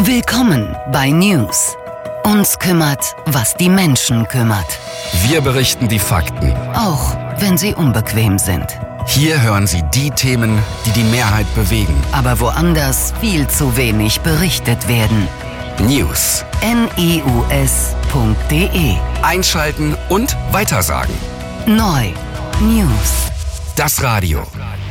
Willkommen bei News. Uns kümmert, was die Menschen kümmert. Wir berichten die Fakten, Auch wenn sie unbequem sind. Hier hören Sie die Themen, die die Mehrheit bewegen. Aber woanders viel zu wenig berichtet werden. News. news.de. Einschalten und weitersagen. Neu. News. Das Radio.